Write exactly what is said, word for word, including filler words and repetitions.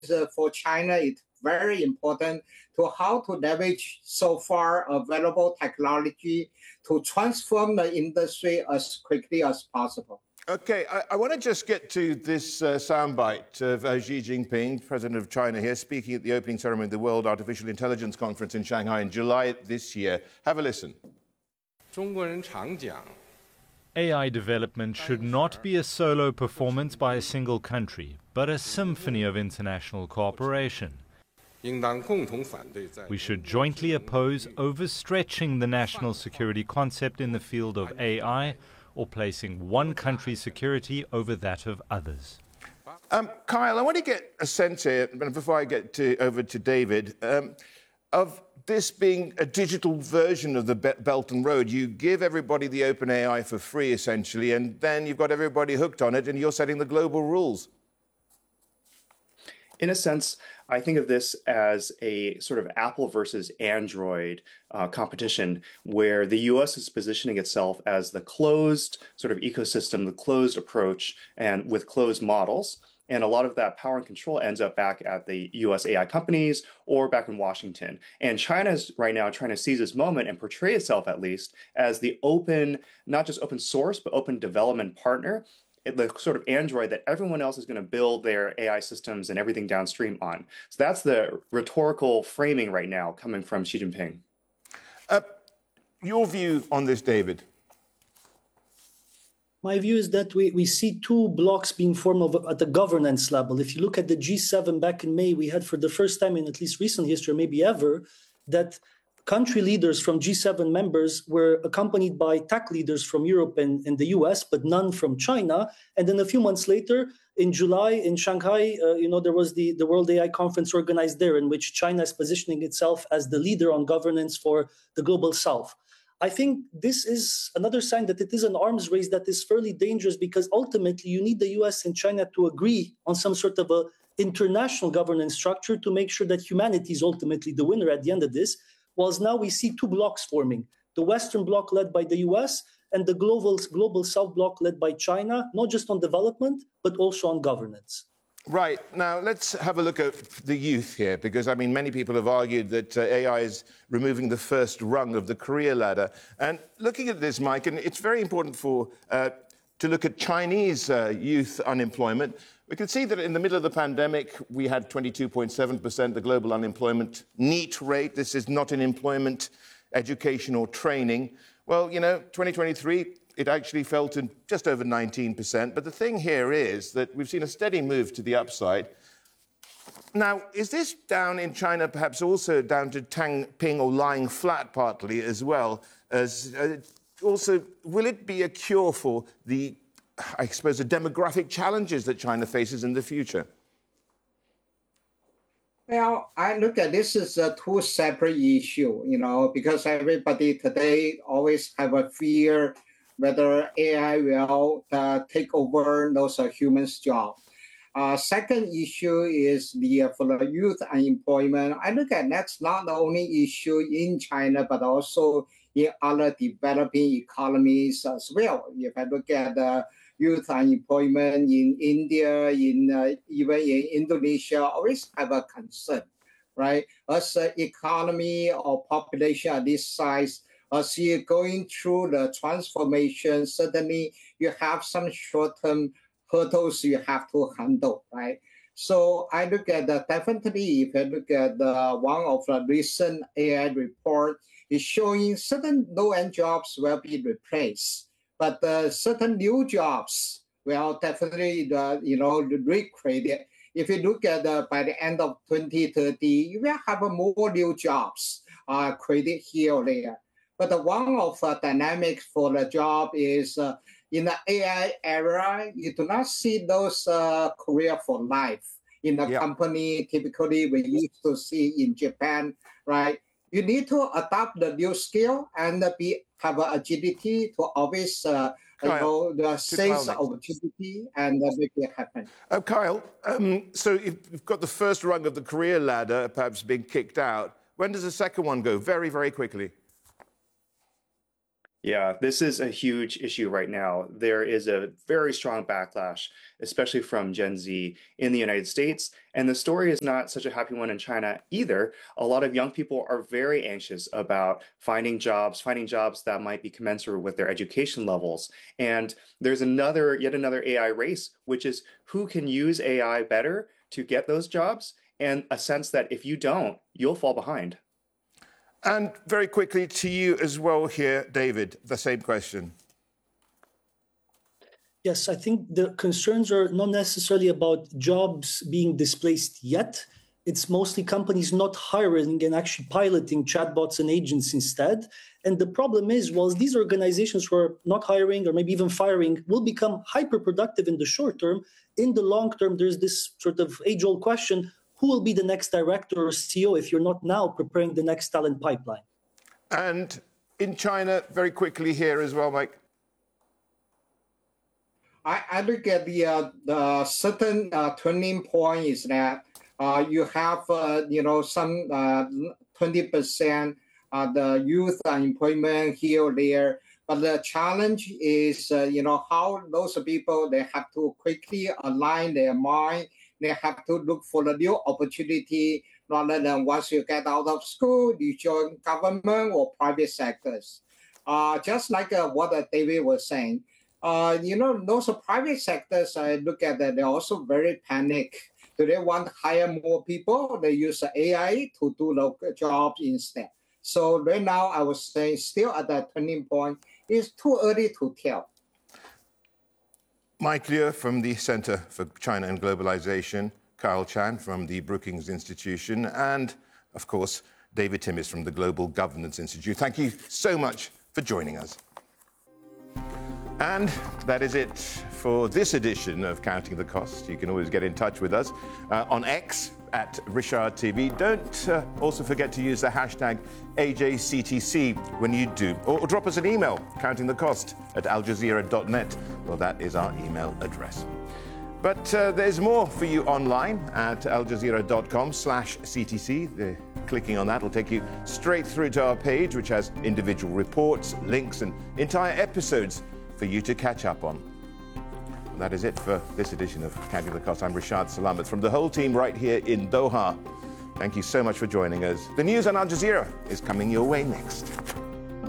uh, for China, it's very important to how to leverage so far available technology to transform the industry as quickly as possible. Okay, I, I want to just get to this uh, soundbite of uh, Xi Jinping, president of China here, speaking at the opening ceremony of the World Artificial Intelligence Conference in Shanghai in July this year. Have a listen. A I development should not be a solo performance by a single country, but a symphony of international cooperation. We should jointly oppose overstretching the national security concept in the field of A I, or placing one country's security over that of others. Um, Kyle, I want to get a sense here, before I get to, over to David, um, of this being a digital version of the Belt and Road. You give everybody the open A I for free, essentially, and then you've got everybody hooked on it, and you're setting the global rules. In a sense, I think of this as a sort of Apple versus Android uh, competition, where the U S is positioning itself as the closed sort of ecosystem, the closed approach, and with closed models. And a lot of that power and control ends up back at the U S A I companies or back in Washington. And China's right now trying to seize this moment and portray itself, at least, as the open, not just open source, but open development partner, the sort of Android that everyone else is going to build their A I systems and everything downstream on. So that's the rhetorical framing right now coming from Xi Jinping. Uh, your view on this, David? My view is that we, we see two blocks being formed of, at the governance level. If you look at the G seven back in May, we had for the first time in at least recent history, maybe ever, that country leaders from G seven members were accompanied by tech leaders from Europe and, and the U S, but none from China. And then a few months later, in July, in Shanghai, uh, you know, there was the, the World A I Conference organized there, in which China is positioning itself as the leader on governance for the global South. I think this is another sign that it is an arms race that is fairly dangerous, because ultimately you need the U S and China to agree on some sort of a international governance structure to make sure that humanity is ultimately the winner at the end of this. Whilst now we see two blocks forming, the Western bloc led by the U S and the global, global South bloc led by China, not just on development, but also on governance. Right. Now, let's have a look at the youth here, because, I mean, many people have argued that uh, A I is removing the first rung of the career ladder. And looking at this, Mike, and it's very important for uh, to look at Chinese uh, youth unemployment. We can see that in the middle of the pandemic, we had twenty-two point seven percent, the global unemployment NEET rate. This is not in employment, education or training. Well, you know, twenty twenty-three, it actually fell to just over nineteen percent. But the thing here is that we've seen a steady move to the upside. Now, is this down in China perhaps also down to Tangping or lying flat partly as well? As uh, also, will it be a cure for the, I suppose, the demographic challenges that China faces in the future? Well, I look at this as a two separate issue, you know, because everybody today always have a fear whether A I will uh, take over those uh, humans' jobs. Uh, second issue is the uh, for the youth unemployment. I look at that's not the only issue in China, but also in other developing economies as well. If I look at the uh, youth unemployment in India, in uh, even in Indonesia, always have a concern, right? As an economy or population of this size, as you're going through the transformation, certainly you have some short-term hurdles you have to handle, right? So I look at the, definitely, if I look at the, one of the recent A I report, is showing certain low-end jobs will be replaced, but uh, certain new jobs will definitely, uh, you know, recreated. If you look at uh, by the end of twenty thirty, you will have uh, more new jobs uh, created here or there. But uh, one of the dynamics for the job is uh, in the A I era, you do not see those uh, career for life in the yeah. company. Typically, we used to see in Japan, right? You need to adopt the new skill and be have agility to always, uh, you know, the seize opportunity and uh, make it happen. Uh, Kyle, um, so you've got the first rung of the career ladder perhaps being kicked out. When does the second one go? Very, very quickly. Yeah, this is a huge issue right now. There is a very strong backlash, especially from Gen Z in the United States. And the story is not such a happy one in China either. A lot of young people are very anxious about finding jobs, finding jobs that might be commensurate with their education levels. And there's another, yet another A I race, which is who can use A I better to get those jobs, and a sense that if you don't, you'll fall behind. And very quickly to you as well here, David, the same question. Yes, I think the concerns are not necessarily about jobs being displaced yet. It's mostly companies not hiring and actually piloting chatbots and agents instead. And the problem is, while these organizations who are not hiring or maybe even firing will become hyper-productive in the short term, in the long term, there's this sort of age-old question: who will be the next director or C E O if you're not now preparing the next talent pipeline? And in China, very quickly here as well, Mike. I, I look at the, uh, the certain uh, turning point is that uh, you have, uh, you know, some uh, twenty percent uh, the youth unemployment here or there. But the challenge is, uh, you know, how those people, they have to quickly align their mind. They have to look for a new opportunity rather than once you get out of school, you join government or private sectors. Uh, just like uh, what uh, David was saying, uh, you know, those private sectors, I look at that, they're also very panicked. Do they want to hire more people? They use A I to do local jobs instead. So right now, I was saying still at that turning point, it's too early to tell. Mike Liu from the Center for China and Globalization, Kyle Chan from the Brookings Institution, and, of course, David Timmis from the Global Governance Institute. Thank you so much for joining us. And that is it for this edition of Counting the Cost. You can always get in touch with us uh, on X at Richard T V. Don't uh, also forget to use the hashtag A J C T C when you do. Or, or drop us an email, countingthecost at al jazeera dot net. Well, that is our email address. But uh, there's more for you online at al jazeera dot com slash C T C. The, clicking on that will take you straight through to our page, which has individual reports, links, and entire episodes for you to catch up on. And that is it for this edition of Counting the Cost. I'm Rashad Salamat from the whole team right here in Doha. Thank you so much for joining us. The news on Al Jazeera is coming your way next.